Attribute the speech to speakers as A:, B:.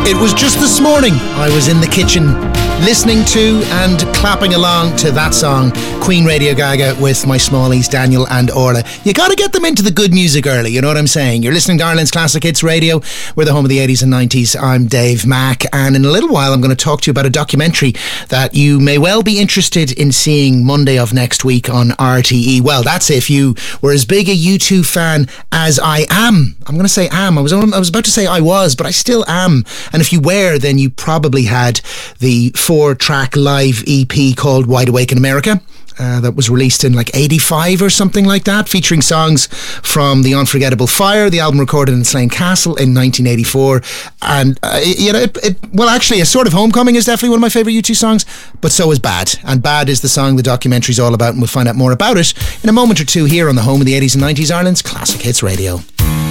A: It was just this morning I was in the kitchen listening to and clapping along to that song, Queen Radio Gaga, with my smallies Daniel and Orla. You gotta get them into the good music early, you know what I'm saying? You're listening to Ireland's Classic Hits Radio. We're the home of the 80s and 90s. I'm Dave Mack, and in a little while I'm going to talk to you about a documentary that you may well be interested in seeing Monday of next week on RTE. Well, that's if you were as big a U2 fan as I am. I'm going to say am. I was about to say I was, but I still am. And if you were, then you probably had the 4-track live EP called Wide Awake in America. That was released in like 85 or something like that, featuring songs from The Unforgettable Fire, the album recorded in Slane Castle in 1984. And, well, actually, A Sort of Homecoming is definitely one of my favourite U2 songs, but so is Bad. And Bad is the song the documentary's all about, and we'll find out more about it in a moment or two here on the home of the 80s and 90s, Ireland's Classic Hits Radio.